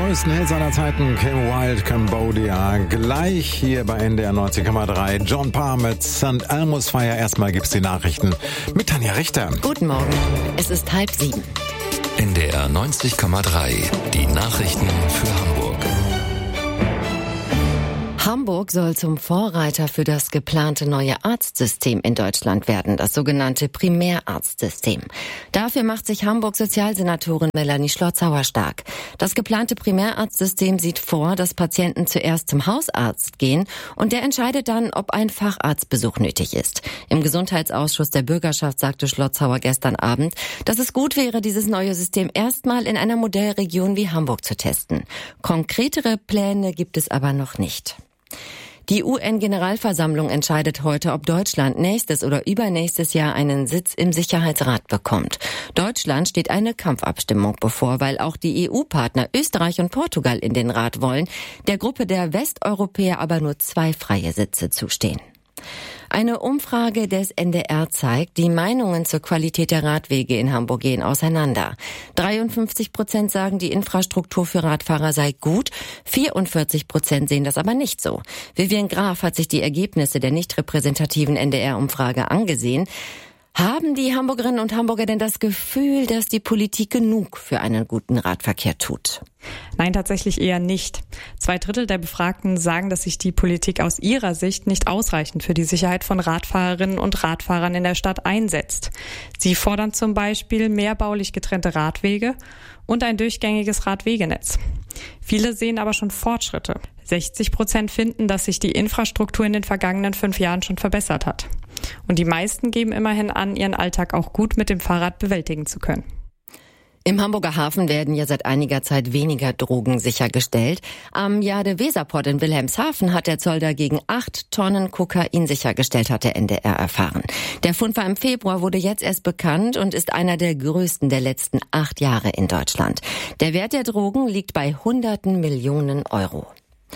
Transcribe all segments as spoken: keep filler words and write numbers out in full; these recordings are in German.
größten Hits aller Zeiten, Kim Wilde, Cambodia. Gleich hier bei N D R neunzig Komma drei. John Parr mit Sankt Elmo's Fire. Erstmal gibt's die Nachrichten mit Tanja Richter. Guten Morgen. Es ist halb sieben. N D R neunzig Komma drei. Die Nachrichten für Hamburg. Hamburg soll zum Vorreiter für das geplante neue Arztsystem in Deutschland werden, das sogenannte Primärarztsystem. Dafür macht sich Hamburgs Sozialsenatorin Melanie Schlotzauer stark. Das geplante Primärarztsystem sieht vor, dass Patienten zuerst zum Hausarzt gehen und der entscheidet dann, ob ein Facharztbesuch nötig ist. Im Gesundheitsausschuss der Bürgerschaft sagte Schlotzauer gestern Abend, dass es gut wäre, dieses neue System erstmal in einer Modellregion wie Hamburg zu testen. Konkretere Pläne gibt es aber noch nicht. Die U N-Generalversammlung entscheidet heute, ob Deutschland nächstes oder übernächstes Jahr einen Sitz im Sicherheitsrat bekommt. Deutschland steht eine Kampfabstimmung bevor, weil auch die E U-Partner Österreich und Portugal in den Rat wollen, der Gruppe der Westeuropäer aber nur zwei freie Sitze zustehen. Eine Umfrage des N D R zeigt, die Meinungen zur Qualität der Radwege in Hamburg gehen auseinander. dreiundfünfzig Prozent sagen, die Infrastruktur für Radfahrer sei gut, vierundvierzig Prozent sehen das aber nicht so. Vivian Graf hat sich die Ergebnisse der nicht repräsentativen N D R-Umfrage angesehen. Haben die Hamburgerinnen und Hamburger denn das Gefühl, dass die Politik genug für einen guten Radverkehr tut? Nein, tatsächlich eher nicht. Zwei Drittel der Befragten sagen, dass sich die Politik aus ihrer Sicht nicht ausreichend für die Sicherheit von Radfahrerinnen und Radfahrern in der Stadt einsetzt. Sie fordern zum Beispiel mehr baulich getrennte Radwege und ein durchgängiges Radwegenetz. Viele sehen aber schon Fortschritte. sechzig Prozent finden, dass sich die Infrastruktur in den vergangenen fünf Jahren schon verbessert hat. Und die meisten geben immerhin an, ihren Alltag auch gut mit dem Fahrrad bewältigen zu können. Im Hamburger Hafen werden ja seit einiger Zeit weniger Drogen sichergestellt. Am Jade-Weserport in Wilhelmshaven hat der Zoll dagegen acht Tonnen Kokain sichergestellt, hat der N D R erfahren. Der Fund war im Februar, wurde jetzt erst bekannt und ist einer der größten der letzten acht Jahre in Deutschland. Der Wert der Drogen liegt bei hunderten Millionen Euro.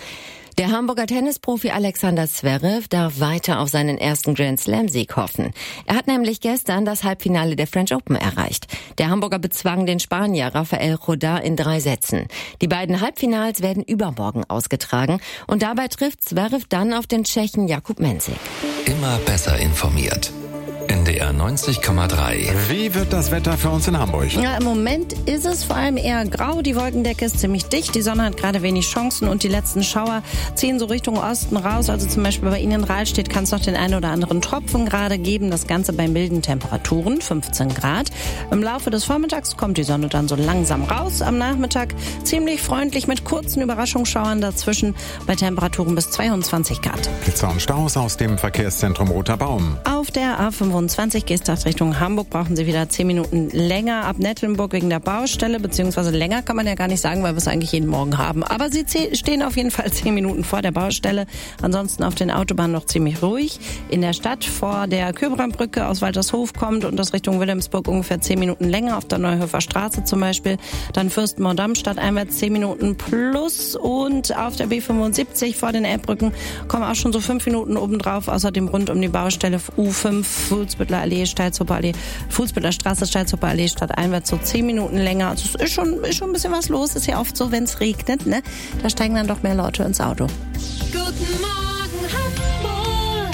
Der Hamburger Tennisprofi Alexander Zverev darf weiter auf seinen ersten Grand-Slam-Sieg hoffen. Er hat nämlich gestern das Halbfinale der French Open erreicht. Der Hamburger bezwang den Spanier Rafael Rodin in drei Sätzen. Die beiden Halbfinals werden übermorgen ausgetragen und dabei trifft Zverev dann auf den Tschechen Jakub Mensik. Immer besser informiert. N D R neunzig Komma drei. Wie wird das Wetter für uns in Hamburg? Ja, im Moment ist es vor allem eher grau. Die Wolkendecke ist ziemlich dicht. Die Sonne hat gerade wenig Chancen und die letzten Schauer ziehen so Richtung Osten raus. Also zum Beispiel bei Ihnen in Rahlstedt kann es noch den einen oder anderen Tropfen gerade geben. Das Ganze bei milden Temperaturen, fünfzehn Grad. Im Laufe des Vormittags kommt die Sonne dann so langsam raus. Am Nachmittag ziemlich freundlich mit kurzen Überraschungsschauern dazwischen bei Temperaturen bis zweiundzwanzig Grad. Blitzer und Staus aus dem Verkehrszentrum Roter Baum. Auf der A fünfundzwanzig Geesthacht Richtung Hamburg brauchen Sie wieder zehn Minuten länger ab Nettelnburg wegen der Baustelle, beziehungsweise länger kann man ja gar nicht sagen, weil wir es eigentlich jeden Morgen haben. Aber Sie stehen auf jeden Fall zehn Minuten vor der Baustelle. Ansonsten auf den Autobahnen noch ziemlich ruhig. In der Stadt vor der Köbrandbrücke aus Waltershof kommt und das Richtung Wilhelmsburg ungefähr zehn Minuten länger, auf der Neuhöfer Straße zum Beispiel. Dann Fürstenmoor-Damm stadteinwärts zehn Minuten plus und auf der B fünfundsiebzig vor den Elbbrücken kommen auch schon so fünf Minuten obendrauf. Außerdem rund um die Baustelle U fünf, Fuhlsbüttler Allee, Steilshupper Allee, Fuhlsbüttler Straße, Steilshupper Allee, stadteinwärts so zehn Minuten länger. Also es ist schon, ist schon ein bisschen was los. Ist ja oft so, wenn es regnet, ne? Da steigen dann doch mehr Leute ins Auto. Guten Morgen, Hamburg.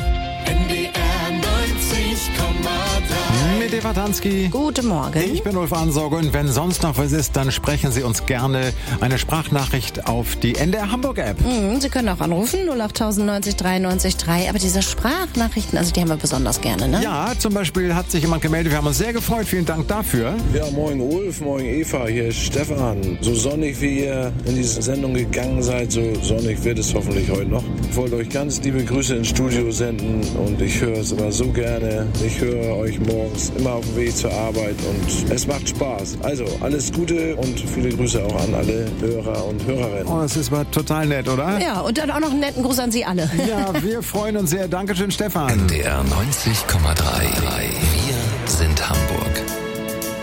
N D R neunzig Komma drei. Mit Eva Tansky. Guten Morgen. Ich bin Ulf Ansorge und wenn sonst noch was ist, dann sprechen Sie uns gerne eine Sprachnachricht auf die N D R Hamburg App. Mhm, Sie können auch anrufen, null acht neunzig drei neunzig drei. Aber diese Sprachnachrichten, also die haben wir besonders gerne, ne? Ja, zum Beispiel hat sich jemand gemeldet. Wir haben uns sehr gefreut. Vielen Dank dafür. Ja, moin Ulf, moin Eva, hier ist Stefan. So sonnig wie ihr in diese Sendung gegangen seid, so sonnig wird es hoffentlich heute noch. Ich wollte euch ganz liebe Grüße ins Studio senden und ich höre es immer so gerne. Ich höre euch morgens immer auf dem Weg zur Arbeit und es macht Spaß. Also alles Gute und viele Grüße auch an alle Hörer und Hörerinnen. Oh, das ist aber total nett, oder? Ja, und dann auch noch einen netten Gruß an Sie alle. Ja, wir freuen uns sehr. Dankeschön, Stefan. N D R neunzig Komma drei. Wir sind Hamburg.